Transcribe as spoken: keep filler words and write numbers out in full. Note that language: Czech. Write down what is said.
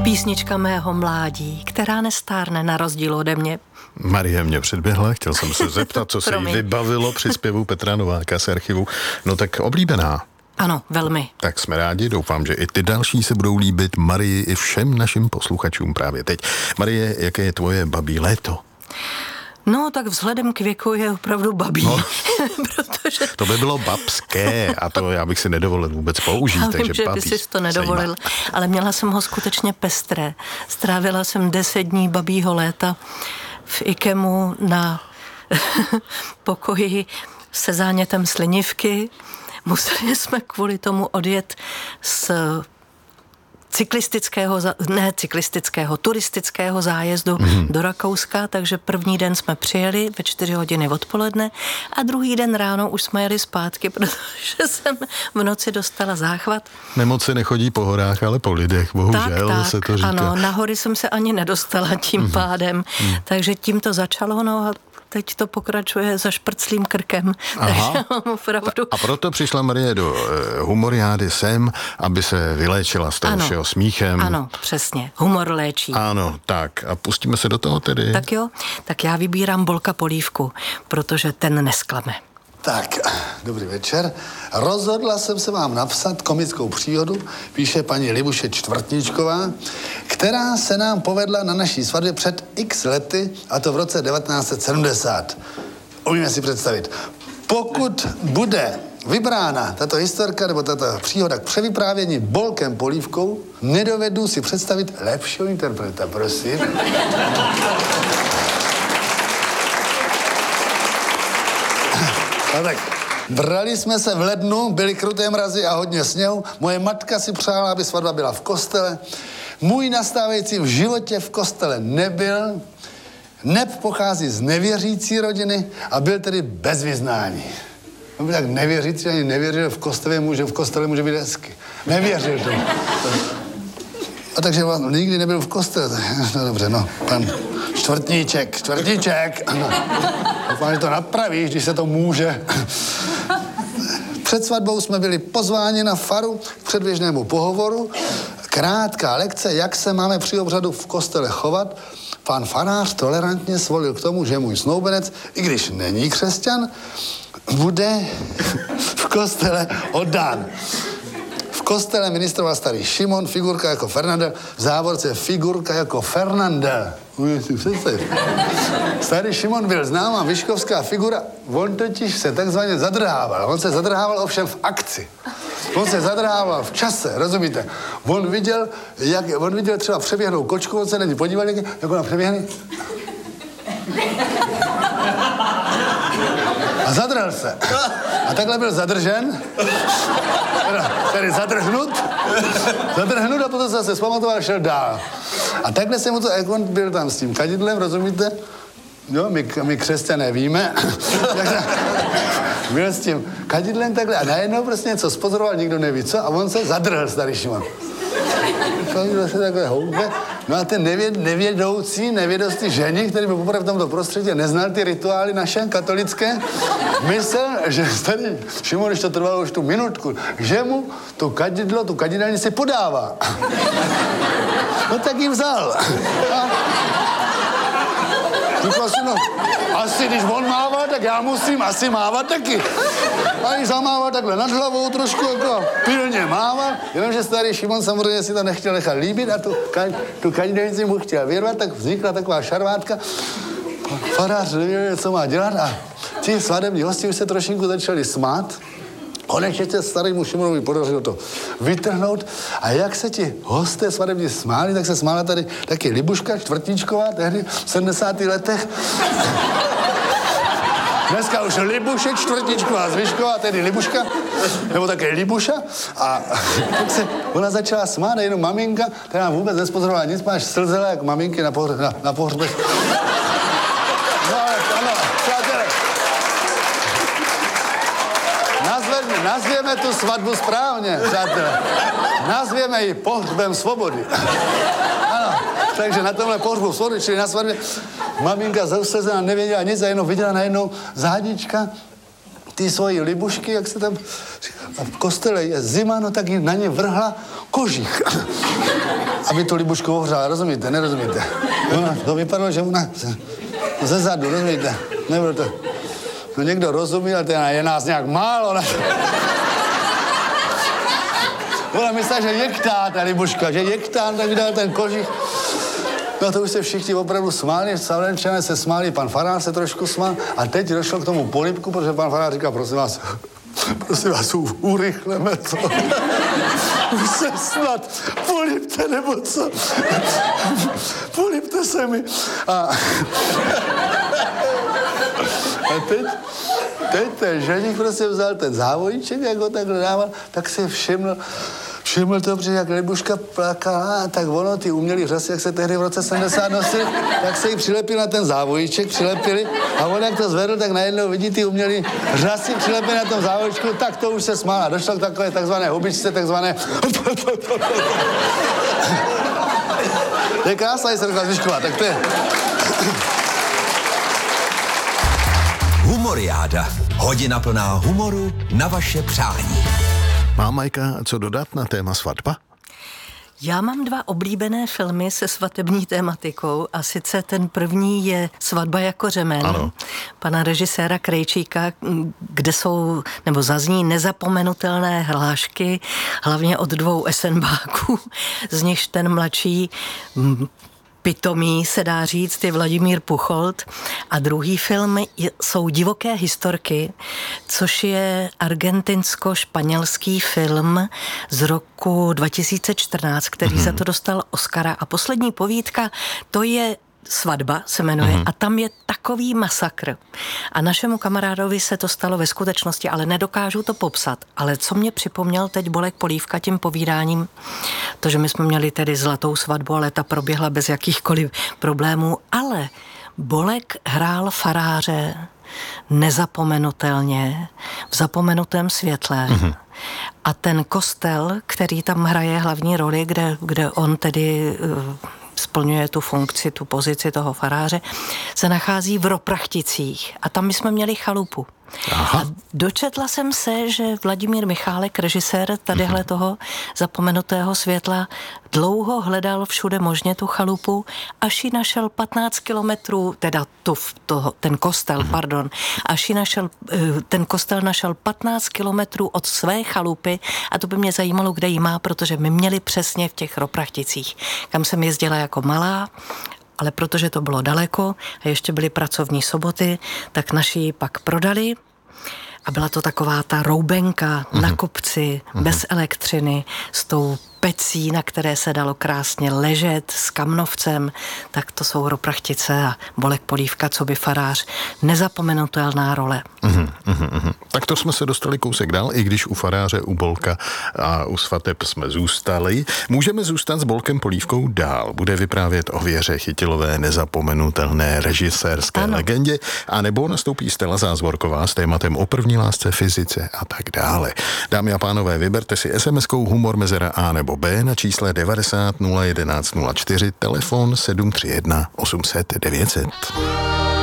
Písnička mého mládí, která nestárne na rozdíl ode mě. Marie mě předběhla, chtěl jsem se zeptat, co se jí vybavilo při zpěvu Petra Nováka z archivu. No tak oblíbená. Ano, velmi. Tak jsme rádi, doufám, že i ty další se budou líbit Marii i všem našim posluchačům právě teď. Marie, jaké je tvoje babí léto? No, tak vzhledem k věku je opravdu babí. No, protože... To by bylo babské a to já bych si nedovolil vůbec použít. Já takže vím, že babí. by si to nedovolil, ale měla jsem ho skutečně pestré. Strávila jsem deset dní babího léta v Ikemu na pokoji se zánětem slinivky. Museli jsme kvůli tomu odjet z cyklistického, ne cyklistického, turistického zájezdu mm. do Rakouska, takže první den jsme přijeli ve čtyři hodiny odpoledne a druhý den ráno už jsme jeli zpátky, protože jsem v noci dostala záchvat. Nemoci nechodí po horách, ale po lidech, bohužel tak, tak, se to říká. Ano, na hory jsem se ani nedostala tím mm. pádem, mm. takže tím to začalo, no a teď to pokračuje za šprclým krkem. Takže opravdu... A proto přišla Marie do humoriády sem, aby se vyléčila z toho ano, všeho smíchem. Ano, přesně. Humor léčí. Ano, tak. A pustíme se do toho tedy. Tak jo, tak já vybírám Bolka Polívku, protože ten nesklame. Tak, dobrý večer. Rozhodla jsem se vám napsat komickou příhodu, píše paní Libuše Čtvrtníčková, která se nám povedla na naší svatbě před x lety, a to v roce devatenáct set sedmdesát. Umíme si představit. Pokud bude vybrána tato historka nebo tato příhoda k převyprávění Bolkem Polívkou, nedovedu si představit lepšího interpreta, prosím. No tak, brali jsme se v lednu, byly kruté mrazy a hodně sněhu. Moje matka si přála, aby svatba byla v kostele. Můj nastávající v životě v kostele nebyl. Neb pochází z nevěřící rodiny a byl tedy bez vyznání. On byl tak nevěřící, ani nevěřil, že v kostele může, v kostele může být hezky. Nevěřil tomu. A takže on nikdy nebyl v kostele. No dobře, no, pan Čtvrtníček, Čtvrtníček. No. Doufám, že to napravíš, když se to může. Před svatbou jsme byli pozváni na faru k předběžnému pohovoru. Krátká lekce, jak se máme při obřadu v kostele chovat. Pan farář tolerantně svolil k tomu, že můj snoubenec, i když není křesťan, bude v kostele oddán. V kostele ministroval starý Šimon, figurka jako Fernandel, v závorce figurka jako Fernandel. Starý Šimon byl známá vyškovská figura, on totiž se takzvaně zadrhával. On se zadrhával ovšem v akci. On se zadrhával v čase, rozumíte? On viděl, jak, on viděl třeba přeběhnou kočku, on se na ní podíval, jak, jak ona přeběhne. A zadrhl se. A takhle byl zadržen. Tedy zadrhnut. Zadrhnut a potom se zase zpamatoval a šel dál. A takhle se mu to, jak on byl tam s tím kadidlem, rozumíte? Jo, my, my křesťané víme. Byl s tím kadidlem takhle a najednou prostě něco spozoroval, nikdo neví co, a on se zadrhl, starý Šimon. Kadidle se takhle houpe. No a ten nevěd, nevědoucí, nevědostý ženich, který byl poprvé v tomto prostředí, neznal ty rituály naše katolické, myslel, že starý Šimon, když to trvalo už tu minutku, že mu to kadidlo, tu kadidelní si podává. No tak ji vzal. A... Říkal si, no, asi když on mává, tak já musím asi mávat taky. A když zamával takhle nad hlavou trošku, jako pilně mával, jenomže starý Šimon samozřejmě si to nechtěl nechat líbit a tu, tu kadidelnici mu chtěl vyrvat, tak vznikla taková šarvátka. Farář nevěděl, co má dělat a ti svatební hosti už se trošinku začali smát. Konečně se starému Šimonovi podařilo to vytrhnout a jak se ti hosté svatební smáli, tak se smála tady taky Libuška Čtvrtníčková, tehdy v sedmdesátých letech. Dneska už Libuše Čtvrtníčková Zvyšková, tedy Libuška, nebo také Libuša. A tak se ona začala smát, jenom maminka, která vůbec nespozorovala nic, máš slzela jak maminky na, pohř, na, na pohřbech. No ale ano, přátelé. Nazvěme, nazvěme tu svatbu správně, přátelé. Nazvěme ji pohřbem svobody. Ano, takže na tomhle pohřbu svobody, čili na svatbě, maminka zauslzená nevěděla nic a jenom viděla najednou zádička ty svoji libušky, jak se tam... A v kostele je zima, no tak jí na ně vrhla kožich. Aby tu libušku ohřála, rozumíte, nerozumíte? Ona, to vypadalo, že ona ze zadu, rozumíte? Nebylo to... No někdo rozumí, ale teda je nás nějak málo. Ne? Ona myslela, že jektá ta libuška, že jektá, tak vydal ten kožich. No to už se všichni opravdu smáli, Slavenčané se smáli, pan farář se trošku smál a teď došlo k tomu polibku, protože pan farář říká, prosím vás, prosím vás, urychleme to. Už se snad polibte, nebo co? Polibte se mi. A, a teď, teď ten ženich prostě vzal ten závodíček, jak ho takhle dával, tak si všiml, Všiml to, protože jak libuška plakala, tak ono, ty umělý řasy, jak se tehdy v roce sedmdesát nosili, tak se jí přilepil na ten závojíček, přilepili a on jak to zvedl, tak najednou vidí ty umělý řasy přilepili na tom závojíčku, tak to už se smála. Došlo k takové takzvané hubičce, takzvané... To je krásná Jiserka Zvyšková, tak to je... Humoriáda. Hodina plná humoru na vaše přání. Má Majka co dodat na téma svatba? Já mám dva oblíbené filmy se svatební tématikou a sice ten první je Svatba jako řemen, ano. Pana režiséra Krejčíka, kde jsou, nebo zazní nezapomenutelné hlášky, hlavně od dvou esenbáků, z nichž ten mladší pitomý, se dá říct, je Vladimír Pucholt. A druhý film je, jsou Divoké historky, což je argentinsko-španělský film z roku dva tisíce čtrnáct, který mm-hmm. za to dostal Oscara. A poslední povídka, to je Svatba se jmenuje mm-hmm. a tam je takový masakr. A našemu kamarádovi se to stalo ve skutečnosti, ale nedokážu to popsat. Ale co mě připomněl teď Bolek Polívka tím povídáním, to, že my jsme měli tedy zlatou svatbu, ale ta proběhla bez jakýchkoliv problémů, ale Bolek hrál faráře nezapomenutelně, v zapomenutém světle. Mm-hmm. A ten kostel, který tam hraje hlavní roli, kde, kde on tedy splňuje tu funkci, tu pozici toho faráře, se nachází v Roprachticích. A tam my jsme měli chalupu. Aha. A dočetla jsem se, že Vladimír Michálek, režisér tadyhle toho zapomenutého světla, dlouho hledal všude možně tu chalupu, až ji našel patnáct kilometrů, teda tu, to, ten kostel, pardon, až ji našel, ten kostel našel patnáct kilometrů od své chalupy a to by mě zajímalo, kde ji má, protože my měli přesně v těch Roprachticích, kam jsem jezdila jako malá, ale protože to bylo daleko a ještě byly pracovní soboty, tak naši ji pak prodali a byla to taková ta roubenka mm-hmm. na kopci, mm-hmm. bez elektřiny, s tou pecí, na které se dalo krásně ležet, s kamnovcem, tak to jsou Roprachtice a Bolek Polívka, co by farář, nezapomenutelná role. Uhum, uhum, uhum. Tak to jsme se dostali kousek dál, i když u faráře, u Bolka a u svateb jsme zůstali. Můžeme zůstat s Bolkem Polívkou dál. Bude vyprávět o Věře Chytilové, nezapomenutelné režisérské ano. legendě, a nebo nastoupí Stella Zázvorková s tématem o první lásce, fyzice a tak dále. Dámy a pánové, vyberte si es em eskou humor mezera A nebo B na čísle devadesát nula jedenáct nula čtyři, telefon sedm tři jedna osm set devět set.